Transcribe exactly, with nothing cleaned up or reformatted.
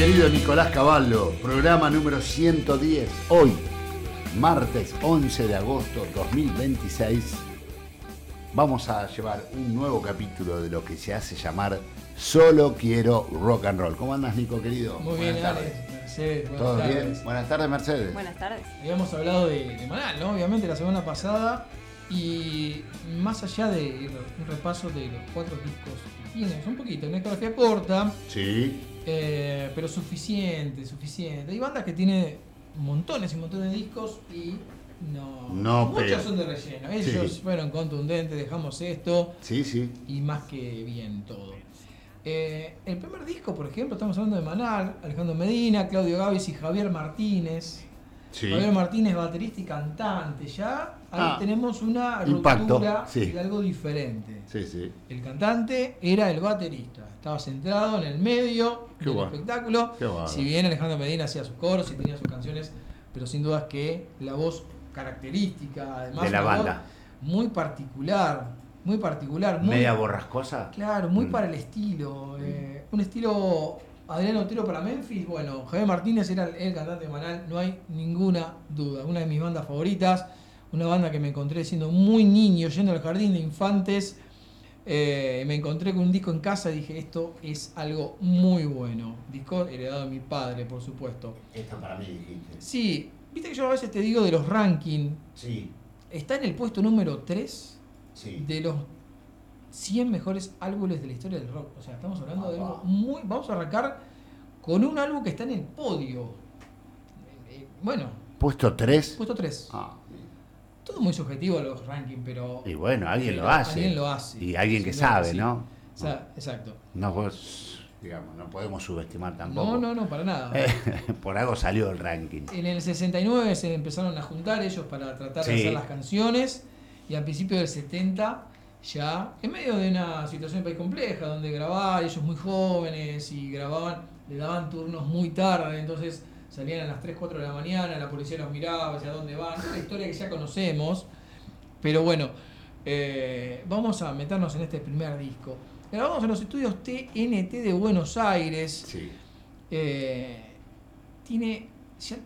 querido Nicolás Cavallo, programa número ciento diez. Hoy, martes once de agosto dos mil veintiséis, vamos a llevar un nuevo capítulo de lo que se hace llamar Solo Quiero Rock and Roll. ¿Cómo andas, Nico, querido? Muy bien, Alex, Mercedes, buenas ¿Todo tardes. bien? Buenas tardes, Mercedes. Buenas tardes. Habíamos hablado de, de Manal, ¿no? Obviamente la semana pasada. Y más allá de un repaso de los cuatro discos que tienes, un poquito, una discografía corta, Sí. eh, pero suficiente, suficiente. Hay bandas que tienen montones y montones de discos y no, No muchos pega. son de relleno. Ellos Sí. fueron contundentes, dejamos esto Sí, sí. y más que bien todo. Eh, el primer disco, por ejemplo, estamos hablando de Manal, Alejandro Medina, Claudio Gávez y Javier Martínez. Sí. Javier Martínez, baterista y cantante. Ya ahí Ah, tenemos una impacto, ruptura sí. de algo diferente. Sí, sí. El cantante era el baterista, estaba centrado en el medio Qué del bueno. espectáculo. Qué bárbaro. Si bien Alejandro Medina hacía sus coros y tenía sus canciones, pero sin dudas que la voz característica, además De la una voz banda. muy particular, muy particular, muy, Media borrascosa. claro, muy Mm. para el estilo, eh, un estilo Adriano Otero para Memphis. Bueno, Javier Martínez era el, el cantante de Manal, no hay ninguna duda, una de mis bandas favoritas, una banda que me encontré siendo muy niño, yendo al jardín de infantes. Eh, me encontré con un disco en casa y dije, esto es algo muy bueno. Disco heredado de mi padre, por supuesto. Esto para mí dijiste. Sí, viste que yo a veces te digo de los rankings, Sí, está en el puesto número tres sí. de los cien mejores álbumes de la historia del rock. O sea, estamos hablando de Ah, algo va. muy... Vamos a arrancar con un álbum que está en el podio. Eh, eh, Bueno, ¿Puesto tres? puesto tres. Ah, Todo muy subjetivo a los rankings, pero... y bueno, alguien pero lo hace. Alguien lo hace. Y alguien que Sin duda sabe, sí. ¿no? O sea, exacto. No, vos, digamos, no podemos subestimar tampoco. No, no, no, para nada. Eh, por algo salió el ranking. En el sesenta y nueve se empezaron a juntar ellos para tratar de Sí. hacer las canciones, y al principio del setenta ya, en medio de una situación de país compleja, donde grabar, ellos muy jóvenes, y grababan, le daban turnos muy tarde, entonces salían a las tres, cuatro de la mañana, la policía los miraba, hacia dónde van, una historia que ya conocemos, pero bueno, eh, vamos a meternos en este primer disco. Grabamos en los estudios T N T de Buenos Aires. Sí. Eh, tiene, ya